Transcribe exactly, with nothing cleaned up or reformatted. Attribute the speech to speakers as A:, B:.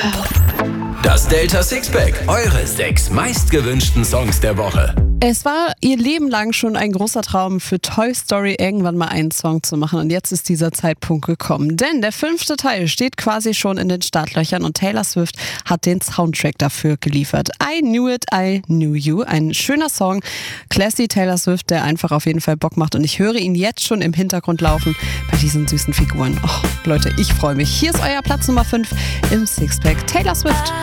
A: Das Delta Sixpack, eure sechs meistgewünschten Songs der Woche.
B: Es war ihr Leben lang schon ein großer Traum für Toy Story, irgendwann mal einen Song zu machen. Und jetzt ist dieser Zeitpunkt gekommen. Denn der fünfte Teil steht quasi schon in den Startlöchern und Taylor Swift hat den Soundtrack dafür geliefert. I Knew It, I Knew You. Ein schöner Song. Classy Taylor Swift, der einfach auf jeden Fall Bock macht. Und ich höre ihn jetzt schon im Hintergrund laufen bei diesen süßen Figuren. Oh, Leute, ich freue mich. Hier ist euer Platz Nummer fünf im Sixpack. Taylor Swift.